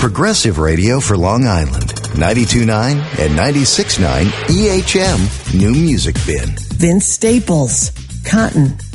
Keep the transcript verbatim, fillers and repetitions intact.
Progressive Radio for Long Island. ninety-two point nine and ninety-six point nine E H M New Music Bin. Vince Staples, Cotton.